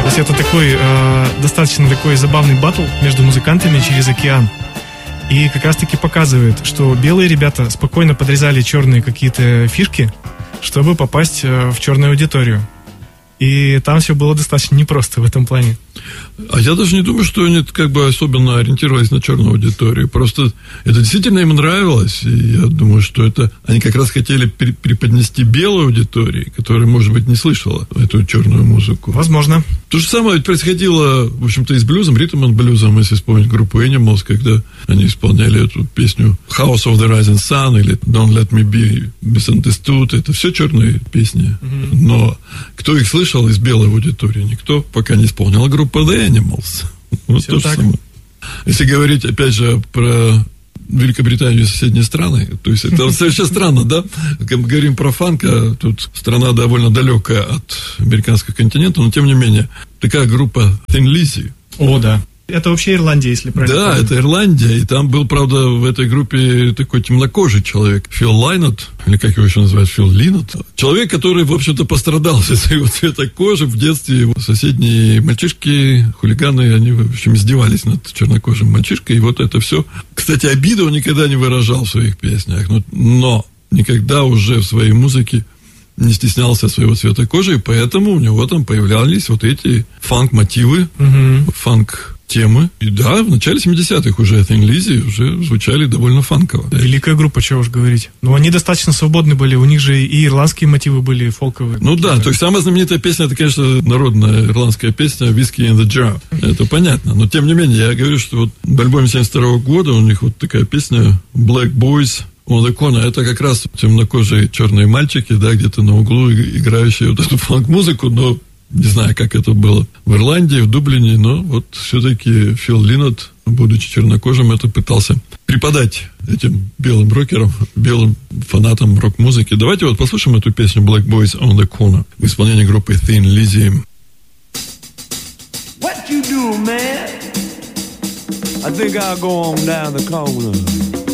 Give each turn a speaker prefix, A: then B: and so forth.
A: есть это такой, достаточно такой забавный баттл между музыкантами через океан. И как раз-таки показывает, что белые ребята спокойно подрезали черные какие-то фишки, чтобы попасть в черную аудиторию. И там все было достаточно непросто в этом плане.
B: А я даже не думаю, что они как бы особенно ориентировались на черную аудиторию. Просто это действительно им нравилось. И я думаю, что это они как раз хотели преподнести белой аудитории, которая, может быть, не слышала эту черную музыку.
A: Возможно.
B: То же самое ведь происходило, в общем-то, и с блюзом, ритм-энд-блюзом, если вспомнить группу Animals, когда они исполняли эту песню House of the Rising Sun или Don't Let Me Be Misunderstood. Это все черные песни. Но кто их слышал из белой аудитории? Никто пока не исполнил. Группа The Animals. Вот
A: все
B: то же
A: так.
B: самое. Если говорить, опять же, про Великобританию и соседние страны, то есть это совершенно странно, да? Когда мы говорим про фанк, а тут страна довольно далекая от американского континента, но тем не менее, такая группа Thin Lizzy.
A: О, да. Это вообще Ирландия, если правильно
B: Да,
A: помню.
B: это Ирландия, и там был, правда, в этой группе такой темнокожий человек, Фил Лайнот, или как его еще называют, Фил Линот. Человек, который, в общем-то, пострадал из-за своего цвета кожи в детстве. Его соседние мальчишки, хулиганы, они, в общем, издевались над чернокожим мальчишкой, и вот это все. Кстати, обиду он никогда не выражал в своих песнях, но никогда уже в своей музыке не стеснялся своего цвета кожи, и поэтому у него там появлялись вот эти фанк-мотивы, фанк-темы. И да, в начале 70-х уже Thin Lizzy уже звучали довольно фанково.
A: Великая группа, чего уж говорить. Но они достаточно свободны были, у них же и ирландские мотивы были фолковые.
B: Ну да, то есть самая знаменитая песня, это, конечно, народная ирландская песня «Whiskey in the Jar». Это понятно, но тем не менее, я говорю, что вот в альбоме 72 года у них вот такая песня «Black Boys on the Corner». Это как раз темнокожие черные мальчики, да, где-то на углу играющие вот эту фанк-музыку, но не знаю, как это было в Ирландии, в Дублине, но вот все-таки Фил Линот, будучи чернокожим, это пытался преподать этим белым рокерам, белым фанатам рок-музыки. Давайте вот послушаем эту песню «Black Boys on the Corner» в исполнении группы Thin Lizzy.
C: What you do, man? I think I'll go on down the corner.